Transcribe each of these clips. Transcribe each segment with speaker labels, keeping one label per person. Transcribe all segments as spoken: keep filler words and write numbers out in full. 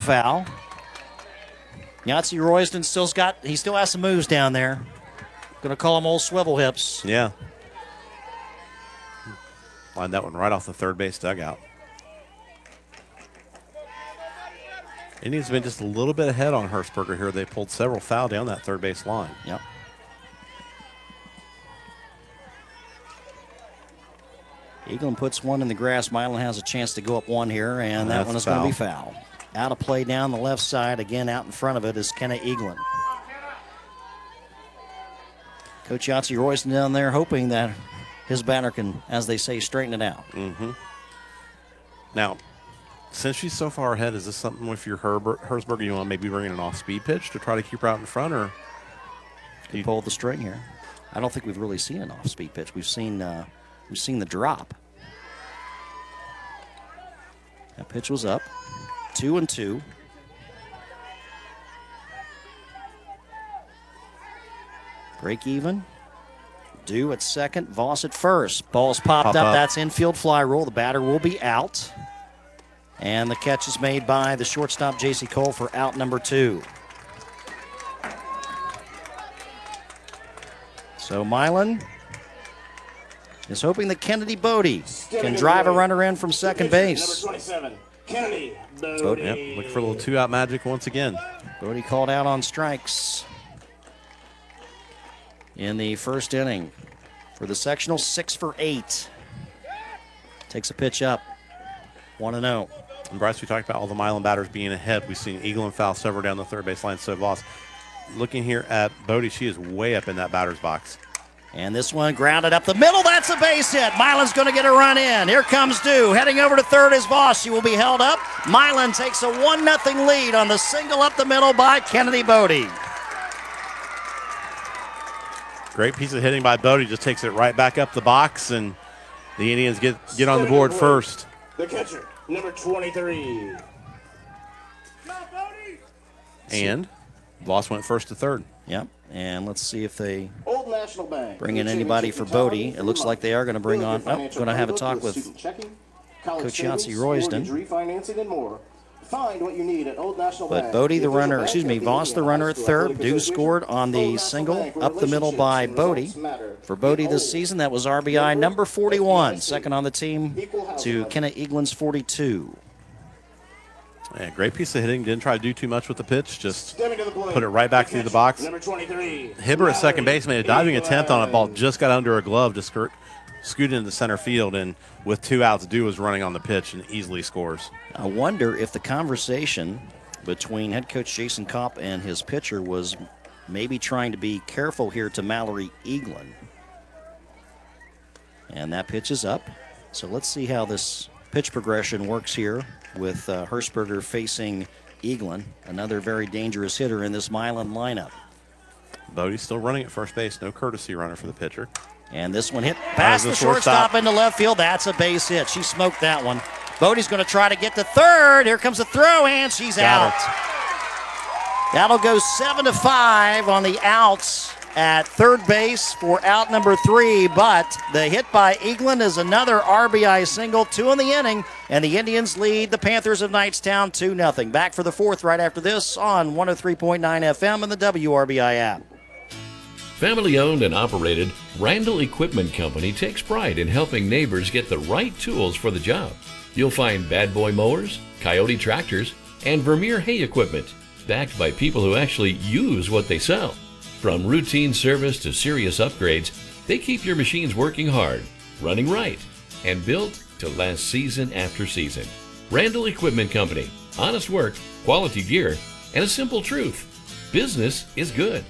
Speaker 1: foul. Yahtzee Royston still's got, he still has some moves down there. Going to call him old swivel hips.
Speaker 2: Yeah. Lined that one right off the third base dugout. Indians been just a little bit ahead on Hershberger here. They pulled several foul down that third base line.
Speaker 1: Yep. Eaglin puts one in the grass. Milan has a chance to go up one here, and, and that one is going to be foul. Out of play down the left side. Again, out in front of it is Kenna Eaglin. Coach Yahtzee Royston down there hoping that his batter can, as they say, straighten it out.
Speaker 2: Mm-hmm. Now, since she's so far ahead, is this something with your Herbert, Hershberger you want to maybe bring in an off-speed pitch to try to keep her out in front, or
Speaker 1: you pull the string here? I don't think we've really seen an off-speed pitch. We've seen uh, we've seen the drop. That pitch was up, two and two. Break even. Due at second, Voss at first. Ball's popped
Speaker 2: Pop
Speaker 1: up.
Speaker 2: up.
Speaker 1: That's infield fly rule. The batter will be out. And the catch is made by the shortstop, J C Cole, for out number two. So Milan is hoping that Kennedy Bodie can drive a runner in from second base.
Speaker 3: Number twenty-seven, Kennedy Bodie.
Speaker 2: Bodie. Yep, looking for a little two-out magic once again.
Speaker 1: Bodie called out on strikes in the first inning. For the sectional, six for eight. Takes a pitch up, one and oh.
Speaker 2: And Bryce, we talked about all the Milan batters being ahead. We've seen Eaglin foul several down the third base line, so Voss. Looking here at Bodie, she is way up in that batter's box.
Speaker 1: And this one grounded up the middle. That's a base hit. Milan's going to get a run in. Here comes Dew. Heading over to third is Voss. She will be held up. Milan takes a one nothing lead on the single up the middle by Kennedy Bodie.
Speaker 2: Great piece of hitting by Bodie. Just takes it right back up the box, and the Indians get, get on the board first.
Speaker 3: The catcher, number twenty-three.
Speaker 2: And Voss went first to third.
Speaker 1: Yep. And let's see if they
Speaker 3: Old National Bank.
Speaker 1: bring in anybody for Bodie. It looks like they are going to bring on. Oh, going to have a talk with Coach Yahtzee Royston.
Speaker 3: Refinancing and more. Find what you need at Old National
Speaker 1: But
Speaker 3: Bank.
Speaker 1: Bodie, the runner, excuse me, Voss, the runner at third. Dew scored on the single up the middle by Bodie. For Bodie this season, that was R B I number forty-one, second on the team to Kenna Eaglin's forty-two.
Speaker 2: Yeah, great piece of hitting. Didn't try to do too much with the pitch. Just put it right back through the box.
Speaker 3: Number twenty-three.
Speaker 2: Hibber at second base made a diving attempt on a ball. Just got under a glove to skirt, scooted into center field. And with two outs, Dew was running on the pitch and easily scores.
Speaker 1: I wonder if the conversation between head coach Jason Kopp and his pitcher was maybe trying to be careful here to Mallory Eaglin. And that pitch is up. So let's see how this pitch progression works here with uh, Hershberger facing Eaglin, another very dangerous hitter in this Milan lineup.
Speaker 2: Bodie's still running at first base. No courtesy runner for the pitcher.
Speaker 1: And this one hit past
Speaker 2: the
Speaker 1: the shortstop
Speaker 2: shortstop.
Speaker 1: into left field. That's a base hit. She smoked that one. Bodie's going to try to get to third. Here comes the throw, and she's
Speaker 2: Got
Speaker 1: out. That'll go seven to five on the outs at third base for out number three. But the hit by Eaglin is another R B I single, two in the inning, and the Indians lead the Panthers of Knightstown two nothing. Back for the fourth right after this on one oh three point nine F M and the W R B I app.
Speaker 4: Family owned and operated, Randall Equipment Company takes pride in helping neighbors get the right tools for the job. You'll find Bad Boy mowers, Coyote tractors, and Vermeer hay equipment, backed by people who actually use what they sell. From routine service to serious upgrades, they keep your machines working hard, running right, and built to last season after season. Randall Equipment Company. Honest work, quality gear, and a simple truth. Business is good.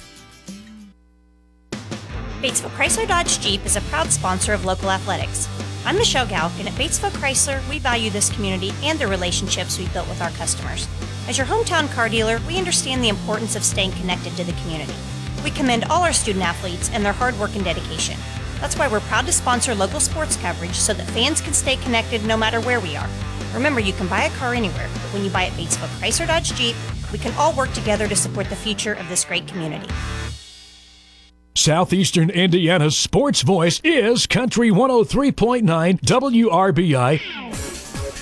Speaker 5: Batesville Chrysler Dodge Jeep is a proud sponsor of local athletics. I'm Michelle Gauck, and at Batesville Chrysler, we value this community and the relationships we've built with our customers. As your hometown car dealer, we understand the importance of staying connected to the community. We commend all our student athletes and their hard work and dedication. That's why we're proud to sponsor local sports coverage so that fans can stay connected no matter where we are. Remember, you can buy a car anywhere, but when you buy at Batesville Chrysler Dodge Jeep, we can all work together to support the future of this great community.
Speaker 6: Southeastern Indiana's sports voice is Country one oh three point nine W R B I.